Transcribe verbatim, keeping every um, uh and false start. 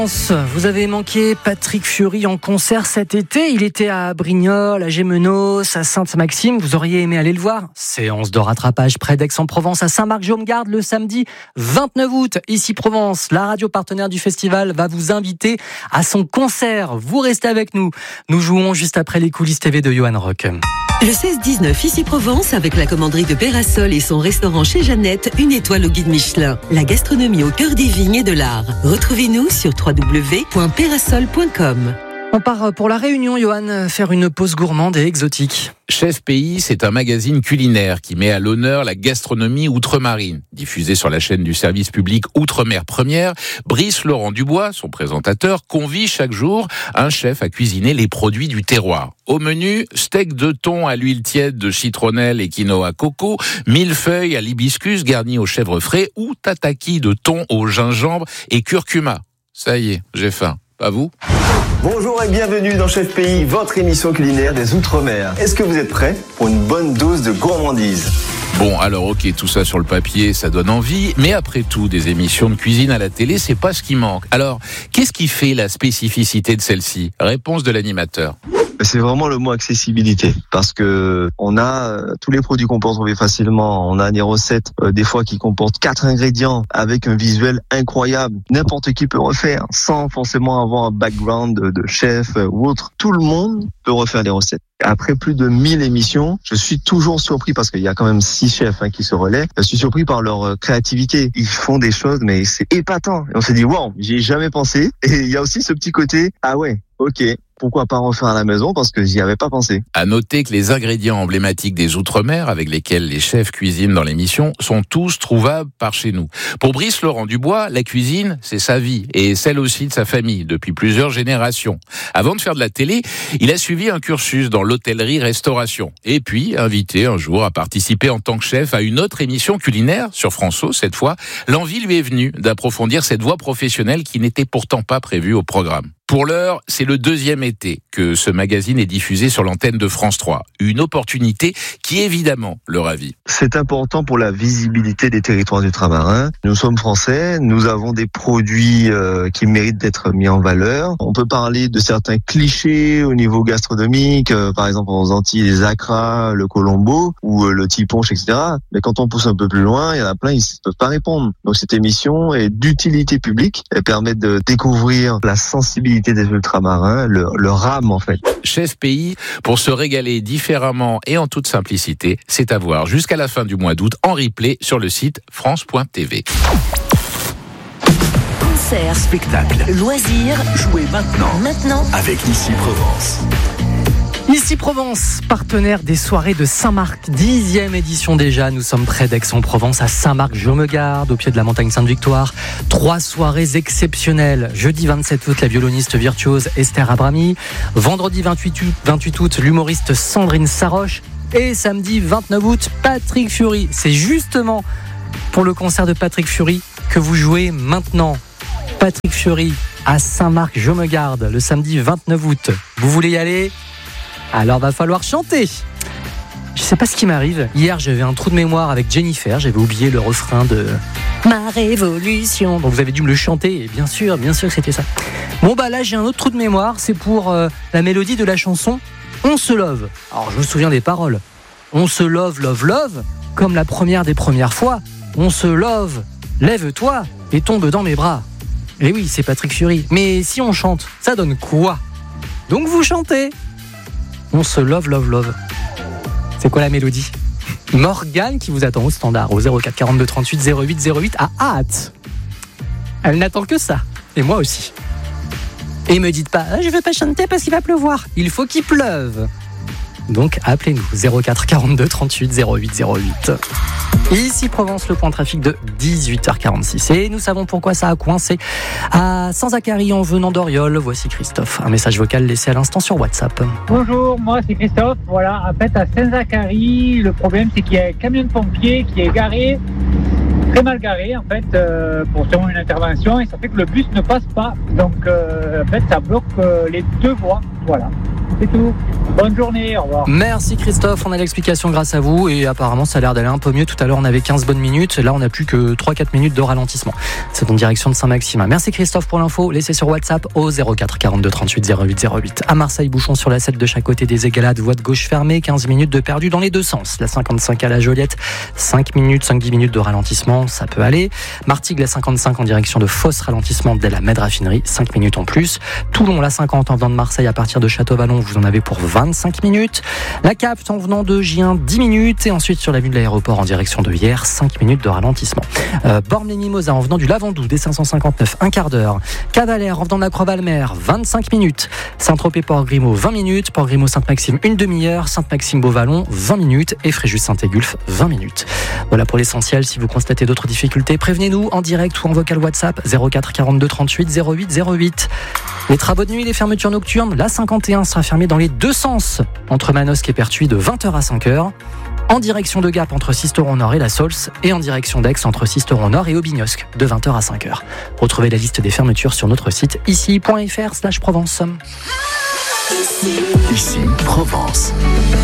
Vous avez manqué Patrick Fiori en concert cet été. Il était à Brignoles, à Gémenos, à Sainte-Maxime. Vous auriez aimé aller le voir. Séance de rattrapage près d'Aix-en-Provence à Saint-Marc-Jaume-Garde le samedi vingt-neuf août. Ici Provence, la radio partenaire du festival, va vous inviter à son concert. Vous restez avec nous. Nous jouons juste après les coulisses T V de Johan Rock. Le seize dix-neuf, ici Provence, avec la commanderie de Pérasol et son restaurant chez Jeannette, une étoile au guide Michelin. La gastronomie au cœur des vignes et de l'art. Retrouvez-nous sur w w w point pérasol point com. On part pour la Réunion, Johan, faire une pause gourmande et exotique. Chef Pays, c'est un magazine culinaire qui met à l'honneur la gastronomie outre-marine. Diffusé sur la chaîne du service public Outre-mer Première, Brice Laurent Dubois, son présentateur, convie chaque jour un chef à cuisiner les produits du terroir. Au menu, steak de thon à l'huile tiède de citronnelle et quinoa coco, millefeuille à l'hibiscus garni au chèvre frais ou tataki de thon au gingembre et curcuma. Ça y est, j'ai faim. Pas vous ? Bonjour et bienvenue dans Chef Pays, votre émission culinaire des Outre-mer. Est-ce que vous êtes prêts pour une bonne dose de gourmandise ? Bon, alors ok, tout ça sur le papier, ça donne envie, mais après tout, des émissions de cuisine à la télé, c'est pas ce qui manque. Alors, qu'est-ce qui fait la spécificité de celle-ci ? Réponse de l'animateur. C'est vraiment le mot accessibilité, parce que on a euh, tous les produits qu'on peut retrouver facilement. On a des recettes euh, des fois qui comportent quatre ingrédients avec un visuel incroyable. N'importe qui peut refaire sans forcément avoir un background de, de chef euh, ou autre. Tout le monde peut refaire des recettes. Après plus de mille émissions, je suis toujours surpris parce qu'il y a quand même six chefs hein, qui se relaient. Je suis surpris par leur euh, créativité. Ils font des choses, mais c'est épatant. Et on s'est dit, wow, j'y ai jamais pensé. Et il y a aussi ce petit côté, ah ouais, ok. Pourquoi pas refaire à la maison parce que j'y avais pas pensé. À noter que les ingrédients emblématiques des Outre-mer avec lesquels les chefs cuisinent dans l'émission sont tous trouvables par chez nous. Pour Brice Laurent Dubois, la cuisine, c'est sa vie et celle aussi de sa famille depuis plusieurs générations. Avant de faire de la télé, il a suivi un cursus dans l'hôtellerie-restauration et puis invité un jour à participer en tant que chef à une autre émission culinaire sur François cette fois. L'envie lui est venue d'approfondir cette voie professionnelle qui n'était pourtant pas prévue au programme. Pour l'heure, c'est le deuxième été que ce magazine est diffusé sur l'antenne de France trois. Une opportunité qui, évidemment, le ravit. C'est important pour la visibilité des territoires ultramarins. Nous sommes français, nous avons des produits euh, qui méritent d'être mis en valeur. On peut parler de certains clichés au niveau gastronomique, euh, par exemple aux Antilles, les acras, le colombo ou euh, le tiponche, et cetera. Mais quand on pousse un peu plus loin, il y en a plein, ils ne peuvent pas répondre. Donc cette émission est d'utilité publique. Elle permet de découvrir la sensibilité des ultramarins, le, le rame en fait. Chef Pays, pour se régaler différemment et en toute simplicité, c'est à voir jusqu'à la fin du mois d'août en replay sur le site france point t v. Concert, spectacle, loisirs, jouez maintenant, maintenant avec Ici Provence. Ici Provence, partenaire des soirées de Saint-Marc, dixième édition déjà. Nous sommes près d'Aix-en-Provence, à Saint-Marc-Jaume-Garde, au pied de la montagne Sainte-Victoire. Trois soirées exceptionnelles. Jeudi vingt-sept août, la violoniste virtuose Esther Abrami. Vendredi vingt-huit août, l'humoriste Sandrine Saroche. Et samedi vingt-neuf août, Patrick Fiori. C'est justement pour le concert de Patrick Fiori que vous jouez maintenant. Patrick Fiori à Saint-Marc-Jaume-Garde, le samedi vingt-neuf août. Vous voulez y aller ? Alors va falloir chanter. Je sais pas ce qui m'arrive. Hier j'avais un trou de mémoire avec Jennifer. J'avais oublié le refrain de Ma Révolution. Donc vous avez dû me le chanter. Et bien sûr, bien sûr que c'était ça. Bon bah là j'ai un autre trou de mémoire. C'est pour euh, la mélodie de la chanson On se love. Alors je me souviens des paroles. On se love, love, love. Comme la première des premières fois. On se love, lève-toi et tombe dans mes bras. Et oui, c'est Patrick Fiori. Mais si on chante, ça donne quoi ? Donc vous chantez. On se love, love, love. C'est quoi la mélodie ? Morgane qui vous attend au standard au zéro quatre quarante-deux trente-huit zéro huit zéro huit à hâte. Elle n'attend que ça. Et moi aussi. Et me dites pas, ah, je veux pas chanter parce qu'il va pleuvoir. Il faut qu'il pleuve. Donc appelez-nous zéro quatre quarante-deux trente-huit zéro huit zéro huit. Ici Provence, le point trafic de dix-huit heures quarante-six. Et nous savons pourquoi ça a coincé à Saint-Zacharie en venant d'Oriol. Voici Christophe. Un message vocal laissé à l'instant sur WhatsApp. Bonjour, moi c'est Christophe. Voilà, en fait à Saint-Zacharie, le problème c'est qu'il y a un camion de pompiers qui est garé, très mal garé en fait, euh, pour faire une intervention et ça fait que le bus ne passe pas. Donc euh, en fait ça bloque euh, les deux voies. Voilà, c'est tout. Bonne journée, au revoir. Merci Christophe, on a l'explication grâce à vous et apparemment ça a l'air d'aller un peu mieux. Tout à l'heure on avait quinze bonnes minutes, là on n'a plus que trois quatre minutes de ralentissement. C'est en direction de Saint-Maximin. Merci Christophe pour l'info, laissez sur WhatsApp au zéro quatre quarante-deux trente-huit zéro huit zéro huit. À Marseille, bouchon sur la sept de chaque côté des Égalades, voie de gauche fermée, quinze minutes de perdu dans les deux sens. La cinquante-cinq à la Joliette, cinq minutes, cinq dix minutes de ralentissement, ça peut aller. Martigues, la cinquante-cinq en direction de Fosse, ralentissement dès la Med Raffinerie, cinq minutes en plus. Toulon, la cinquante en venant de Marseille à partir de Château-Vallon, vous en avez pour vingt-cinq minutes. La Capte en venant de Gien, dix minutes. Et ensuite sur la vue de l'aéroport en direction de Hyères, cinq minutes de ralentissement. Euh, Bormes-les-Mimosas en venant du Lavandou, des cinq cent cinquante-neuf, un quart d'heure. Cavalère en venant de la Croix-Valmer, vingt-cinq minutes. Saint-Tropez-Port-Grimaud, vingt minutes. Port-Grimaud-Sainte-Maxime, une demi-heure. Sainte-Maxime-Beauvallon, vingt minutes. Et Fréjus-Saint-Égulphe, vingt minutes. Voilà pour l'essentiel. Si vous constatez d'autres difficultés, prévenez-nous en direct ou en vocal WhatsApp zéro quatre quarante-deux trente-huit zéro huit zéro huit. Les travaux de nuit, les fermetures nocturnes, la cinquante et un sera fermée dans les deux sens entre Manosque et Pertuis de vingt heures à cinq heures. En direction de Gap entre Sisteron-Nord et la Saulce et en direction d'Aix entre Sisteron-Nord et Aubignosc de vingt heures à cinq heures. Retrouvez la liste des fermetures sur notre site ici point f r slash Provence. Ici Provence.